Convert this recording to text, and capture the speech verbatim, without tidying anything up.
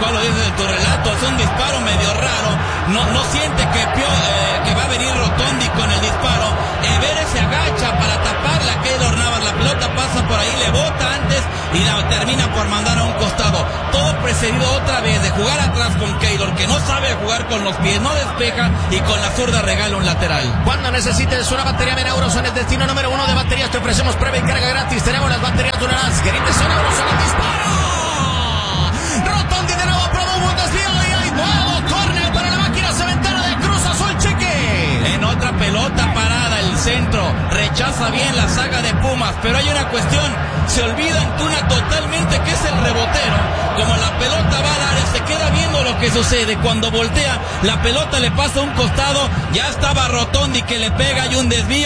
lo dices en tu relato, es un disparo medio raro, no, no siente que, Pio, eh, que va a venir Rotondi con el disparo, Evere se agacha para taparla a Keylor Navas, la pelota pasa por ahí, le bota antes y la termina por mandar a un costado, todo precedido otra vez de jugar atrás con Keylor, que no sabe jugar con los pies, no despeja y con la zurda regala un lateral. Cuando necesites una batería Menauros en el destino número uno de baterías, te ofrecemos prueba y carga gratis, tenemos las baterías Duralast, querientes son euros en el disparo. Rotondi de nuevo probó un buen desvío y hay nuevo córner para la máquina cementera de Cruz Azul, Chiqui. En otra pelota parada, el centro rechaza bien la saga de Pumas, pero hay una cuestión, se olvida Antuna totalmente que es el rebotero, como la pelota va al área, se queda viendo lo que sucede, cuando voltea la pelota le pasa a un costado, ya estaba Rotondi que le pega y un desvío.